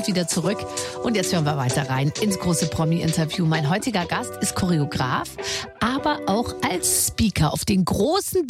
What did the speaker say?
wieder zurück. Und jetzt hören wir weiter rein ins große Promi-Interview. Mein heutiger Gast ist Choreograf, aber auch als Speaker auf den großen